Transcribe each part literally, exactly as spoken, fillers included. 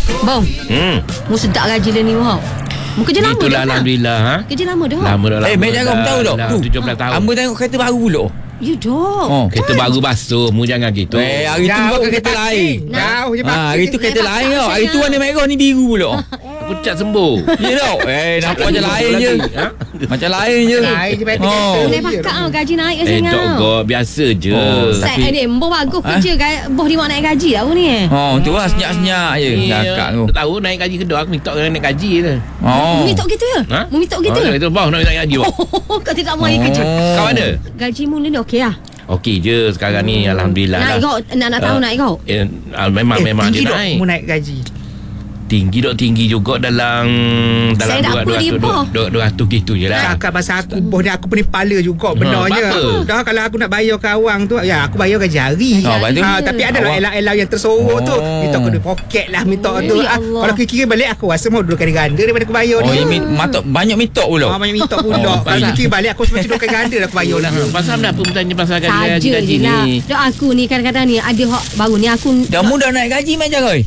Bang, Hmm. mu sedap gaji dia ni, Bang. Mu kerja lama Itulah dah. Alhamdulillah. Ha? Kerja lama dah. Lama dah. Eh, Mek Jarom tahu tak? Tu. tujuh belas tahun. Hamba tengok kereta baru pula. Ya dah. Oh. Kereta baru basuh. Mu jangan gitu. Eh, hari tu pakai kereta lain. Jauh je Ha, pakai. hari tu kereta Lepas lain tak tau. Hari tu sayang. warna merah ni biru pula. Aku cat sembuh. Ya tau. Eh, nampak macam lain je. Ha? Macam lain je. Lain je pakai Oh. kereta. Boleh pakak tau, gaji naik ke Eh, sangat. Tok God, biasa je. Oh, Set tapi- ni, boh bagus Ha? kerja. ga- Boh ni mau naik gaji tau ni. Oh, tu lah senyap-senyap je. Ni, Cakap tu. tak tahu naik gaji kedua. Aku minta kena naik gaji je. Oh. Mu minta gitu ya? Ha? Mu minta gitu? Oh, itu bawah nak naik gaji. Bawah. Oh, kau tidak mau kerja. Kau ada? Gaji mu ni okey lah. Okey je sekarang ni. Alhamdulillah Naik lah. kau, nak nak tahu Ah. naik kau. Eh, ah, memang Eh, memang tinggi dia dok naik. mu naik gaji. Tinggi dok tinggi juga dalam dalam Saya tak apa ni, Boh. dua ratus gitu je lah. Cakap pasal aku Bos ni aku pening kepala juga benarnya. apa? Dah kalau aku nak bayar kawang tu, ya aku bayar gaji hari. Oh, lepas tu? Ha, tapi ada lah Awak- elang-elang yang tersorok tu. Oh. Minta aku duit poket lah minta Oh, tu. ya Ah, Allah. kalau kira-kira balik aku rasa mau dua kali ganda daripada aku bayar Oh, ni. ini matok banyak mitok Ah, pula. banyak minta pula. Oh, Kalau pasal- kira balik aku semacam dua kali ganda dah aku bayar lah. Ha, pasal kenapa bertanya pasal gaji Saja gaji, gaji je lah. ni? Dok aku ni kadang-kadang ni ada hak baru ni aku Dah mudah naik gaji Mek Jarom.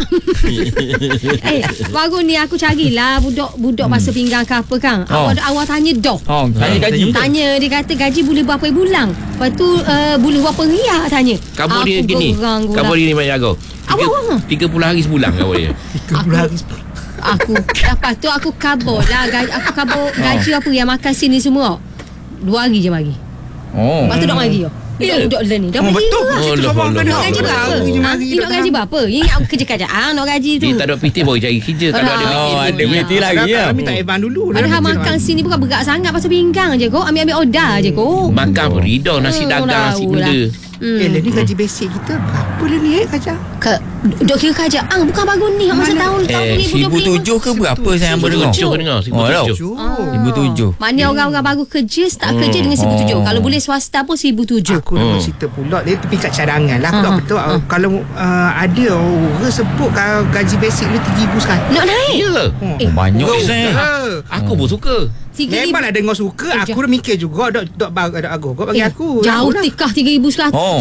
eh baru ni aku carilah budak budak basuh pinggang ke apa kan. Oh. Awak awak tanya dah. Oh, tanya gaji. Tanya dia kata gaji boleh berapa bulan. Lepas tu uh, boleh berapa riak tanya. Kamu dia Aku gini. gerang gula. Kamu dia ni banyak jago. Awak, awak. tiga puluh hari sebulan kau dia. tiga puluh hari. Aku lepas tu aku kabur lah gaji, aku kabur gaji apa yang makan sini semua. Dua hari je bagi. Oh. Lepas tu dok lagi yo. Ya. Dok dok ni. Dah Oh, bagi betul. lah. Oh, Kita loh, sama loh, kan loh, Gaji loh, berapa? loh. Tujuh Ha? hari Nak dah gaji faham. berapa? Ini aku kerja kerjaan nak gaji tu. Dia tak ada P T baru cari kerja. Kalau Alah. ada P T Oh, ada tu, P T ya. lagi ya. Dah minta Evan dulu. dah Padahal minta makan Evan. sini bukan berat sangat pasal pinggang je kau. Ambil-ambil order je kau. Makan pun ridho nasi Hmm, dagang, nasi tahu benda. lah. Hmm. Eh, lah ni gaji basic kita berapa lah ni eh kerja? Ke, dok kira kerajaan bukan bagus ni masa Mana? tahun tahun Eh, ni Seribu tujuh ke berapa saya hamba dengar? Tujuh dengar, seribu Oh, tau. tujuh. Seribu tujuh. Maknanya orang-orang baru kerja start Hmm. kerja dengan seribu Oh. tujuh. Kalau boleh swasta pun seribu tujuh. Aku nak Hmm. cerita pula dia tepi kat cadangan lah. Aku tak Ah, betul ah. kalau uh, ada orang sebut kalau gaji basic dia tiga ribu sekarang. Nak naik Ya. Eh, Oh, banyak Oh, saya. ah. Aku pun suka. tiga ribu. Memang nak dengar suka. Eh, Aku dah mikir juga dok dok bag dok aku. Kau bagi Eh, aku. jauh Aku lah. tikah tiga ribu seratus. Oh.